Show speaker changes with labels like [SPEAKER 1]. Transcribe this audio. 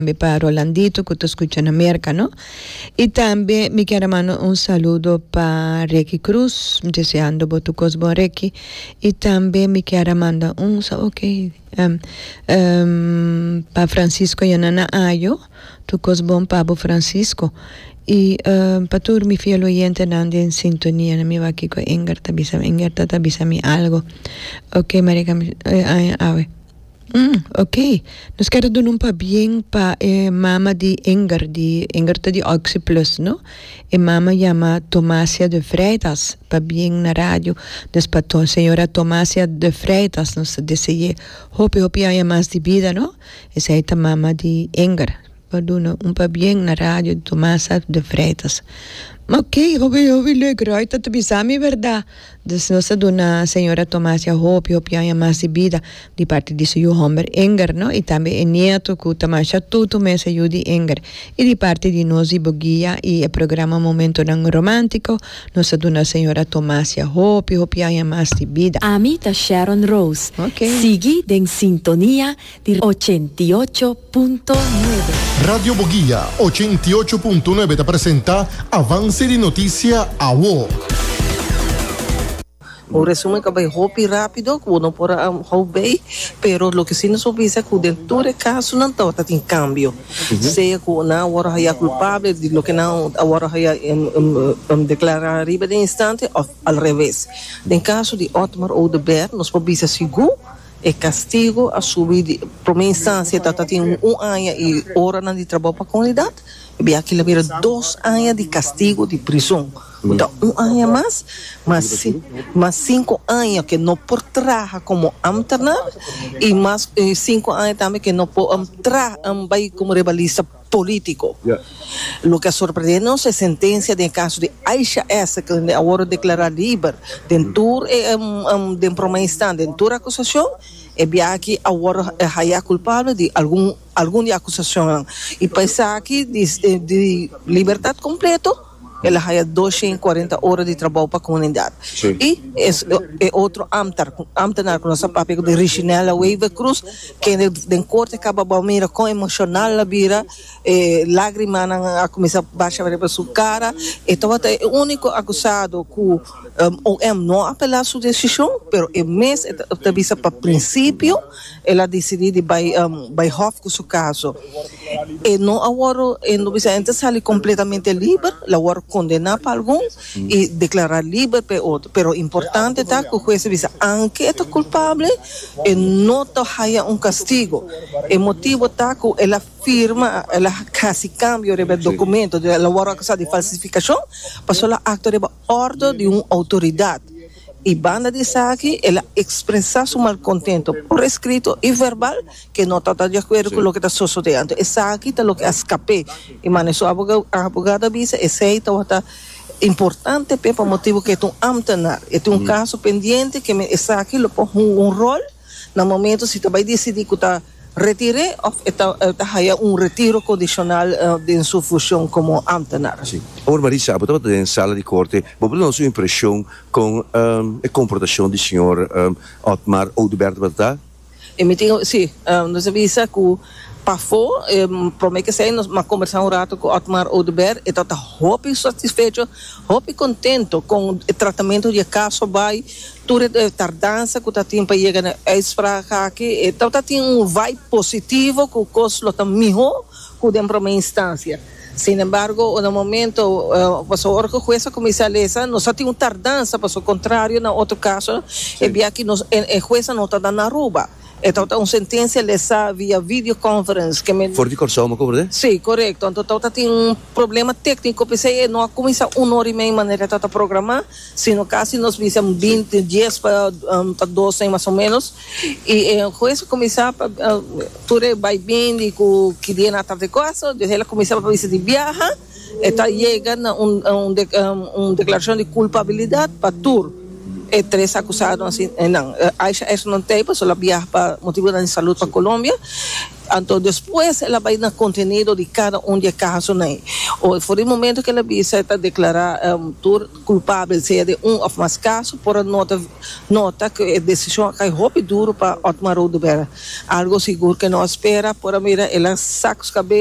[SPEAKER 1] para Rolandito que te escucha en América, ¿no? Y también me quiero mandar un saludo para Reiki Cruz, deseando tu cosbo Reiki. Y también me quiero mandar un saludo, para Francisco Yanana Ayo, tu cosbón Pablo Francisco. Y para todos mis fieles oyentes nadie en sintonía, no me va aquí con Engarta, avisa mi algo. Ok, marica, a ver. Ok, nos quero dar un pa bien pa mama di Engarta di Oxy Plus, ¿no? E mama llama Tomasia de Freitas, pa bien na radio, después señora Tomasia de Freitas, nos dice, hopi haya más de vida, ¿no? Esa es mama di Engar, pa dar un pa bien na radio, Tomasia de Freitas. Ok, hopi legal, aí tá bisami, verdade. Nossa dona senhora Tomásia hopi há mais de vida de parte de seu Homer Enger, não? E também é neto que Tomásia tudo mês ajuda Enger. E de parte de nós Boguia e o programa Momento Romântico, nossa dona senhora Tomásia hopi há mais de vida.
[SPEAKER 2] Amita Sharon Rose.
[SPEAKER 1] Ok.
[SPEAKER 2] Sigue en sintonía de 88.9.
[SPEAKER 3] Radio Boguia 88.9 te presenta Avance de Noticia a WO.
[SPEAKER 4] O resumo que vai rápido, que não pode roubar, pero lo que sim nos avisa que dentro do caso não está em cambio. Seja que não agora é culpável de lo que não agora é declarar arriba de instante ou ao revés. No caso de Otmar Odeberg, nos avisa seguro é castigo a subir para uma instância que tem ano e hora de trabalho para a comunidade, e aqui ele vira 2 anos de castigo de prisão. Então, 1 ano mais 5 anos que não pode trabalhar como ambtenaar e mais 5 anos também que não pode trabalhar como rebelista político. Lo que surpreende é a sentença do caso de Aisha S, que agora declara livre dentro de uma instância, dentro da acusação, e que agora é culpável de algum de acusação. E pensar aqui de liberdade completa, ela tem 240 horas de trabalho para a comunidade. Sim. E é outro ambtenaar com nossa papel de Richinella Weaver Cruz, que na corte acaba de com emocional, a vira, lágrimas a começar a baixar para sua cara. Então, é o único acusado que o OM não apelar sua decisão, mas o mês, visa para princípio, ela decidiu de vai Hof com seu caso. E não agora, não visa sair completamente livre, agora condenar para algum e declarar livre para outro. Pero importante está que o juez diga, aunque é culpável, não há castigo. O motivo está que ela firma, ela quase cambia o documento, ela agora acusada de falsificação, passou a acto de ordem de uma autoridade. E banda de aqui, ela expressa seu malcontento por escrito e verbal, que não está de acordo com o que está sucedendo. Essa aqui está o que escapei. E mas a abogada diz, esse aí está importante para o motivo que é um ambtenaar. É um caso pendente que essa aqui põe rol, no momento se vai decidir que está retire ou está retiro condicional de sua função como ambtenaar.
[SPEAKER 5] Sim. Ora, Marisa, você estava na sala de corte, mas não sua impressão com a comportação do senhor Otmar Odeberg, verdade?
[SPEAKER 4] Sim, nos avisa que Pafo, promete que nós vamos conversar rato com Otmar Odeberg, e está muito satisfeito, muito contente com o tratamento de caso, vai, toda a tardança que está tendo para chegar na ex-fraca aqui, então está tendo vibe positivo, que o curso está melhor que dentro de uma instância. Sin embargo, no momento, pasó a jueza comisariesa, nos ha tenido tardanza, pasó contrario, en otro caso, que el jueza no está dando arruba. Então, uma sentença lesa via videoconference.
[SPEAKER 5] Voor die kortzomer, correto?
[SPEAKER 4] Sim, correto. Então, tem problema técnico, porque não começa 1h30 maneira de programar, sino casi nos visam 20, 10 para 12 mais ou menos. E o juez começa, tudo vai bem, e que dia na tarde coisa, ela começa a visitar de viaja, está chegando uma declaração de culpabilidade para tudo. 3 acusados assim, não, Aisha não tem, mas ela viaja para motivo de saúde para Colômbia. Então, depois ela vai no contenido de cada de casos, né? Ou foi o momento que ela visa declarar culpável, seja de ou mais casos, por nota que a decisão cai rápido duro para Otmar Oduber. Algo seguro que não espera, por mira, ela saca os cabelos.